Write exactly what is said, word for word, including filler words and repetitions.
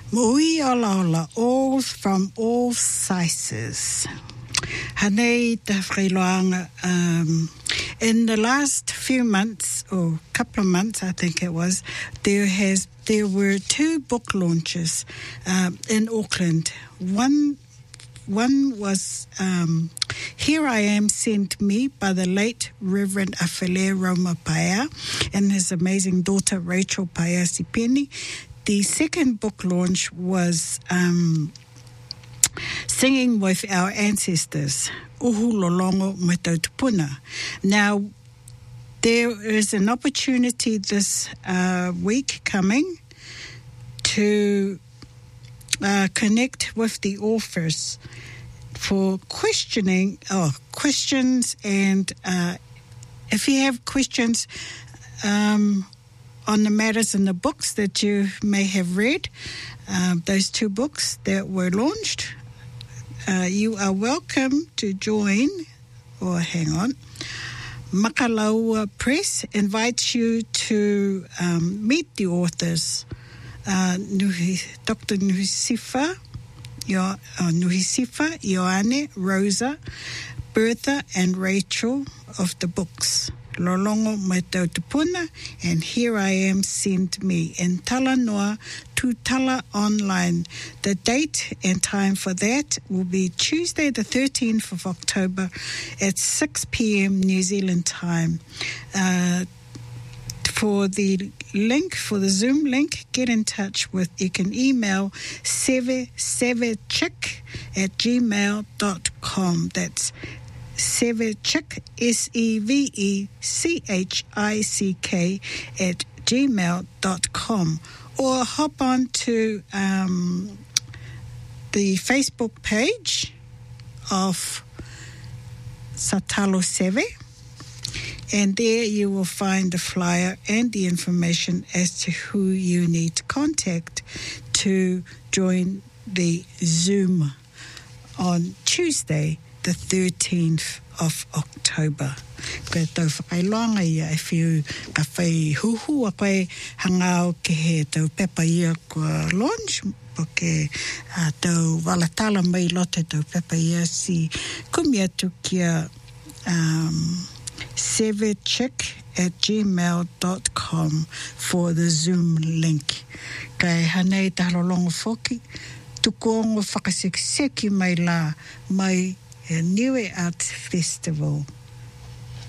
Mui ola ola, all from all sizes. Hanei te whailoanga, um, in the last few months, or couple of months, I think it was, there has there were two book launches um, in Auckland. One one was um, Here I Am Sent Me by the late Reverend Afele Roma Paea and his amazing daughter Rachel Paea Sipeni. The second book launch was um, Singing with Our Ancestors, Uhu Lolongo Me Tautupuna. Now, there is an opportunity this uh, week coming to uh, connect with the authors for questioning, oh, questions, and uh, if you have questions um, on the matters in the books that you may have read, uh, those two books that were launched, uh, you are welcome to join, or hang on, Makalaua Press invites you to um, meet the authors, uh, Nuhi, Doctor Nuhisifa, Yo, uh, Nuhisifa, Ioane, Rosa, Bertha, and Rachel of the books Lolongo Me Tautupuna and Here I Am Send Me in Talanoa to Tala Online. The date and time for that will be Tuesday the thirteenth of October at six p.m. New Zealand time. Uh, for the link, for the Zoom link, get in touch with, you can email sevesevechick at gmail dot com. That's Sevechick, S E V E C H I C K, at gmail dot com. Or hop on to um, the Facebook page of Satalo Seve, and there you will find the flyer and the information as to who you need to contact to join the Zoom on Tuesday, the thirteenth of October. Koe tau whakailoanga ia e whiu ka whai huhu a koe hangau ke he tau pepa ia kua launch, porque uh, tau walatala mai lote tau pepa ia si kumia tukia um, sevechick at gmail dot com for the Zoom link. Kai hanei ta halolongo foki, tukongo whakasekiseki mai la mai a Niue Arts Festival.